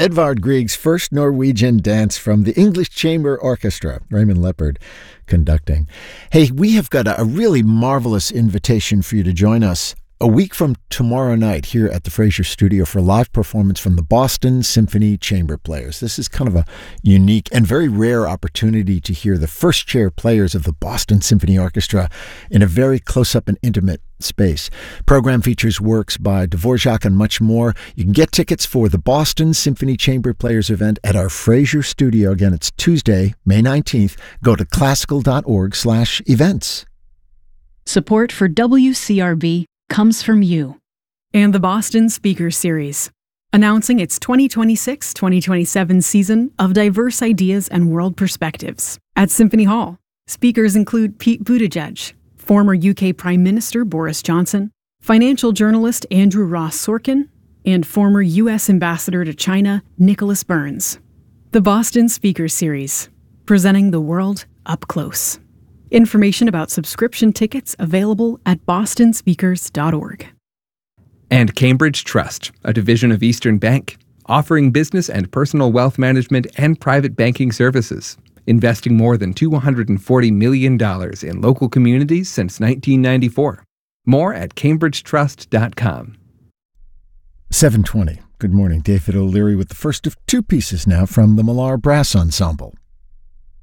Edvard Grieg's first Norwegian dance from the English Chamber Orchestra, Raymond Leppard conducting. Hey, we have got a really marvelous invitation for you to join us a week from tomorrow night here at the Fraser Studio for a live performance from the Boston Symphony Chamber Players. This is kind of a unique and very rare opportunity to hear the first chair players of the Boston Symphony Orchestra in a very close-up and intimate space. Program features works by Dvorak and much more. You can get tickets for the Boston Symphony Chamber Players event at our Fraser Studio. Again, it's Tuesday, May 19th. Go to classical.org/events. Support for WCRB comes from you and the Boston Speakers Series, announcing its 2026-2027 season of diverse ideas and world perspectives. At Symphony Hall, speakers include Pete Buttigieg, former UK Prime Minister Boris Johnson, financial journalist Andrew Ross Sorkin, and former U.S. Ambassador to China Nicholas Burns. The Boston Speakers Series, presenting the world up close. Information about subscription tickets available at bostonspeakers.org. And Cambridge Trust, a division of Eastern Bank, offering business and personal wealth management and private banking services, investing more than $240 million in local communities since 1994. More at cambridgetrust.com. 7:20. Good morning. David O'Leary with the first of two pieces now from the Millar Brass Ensemble.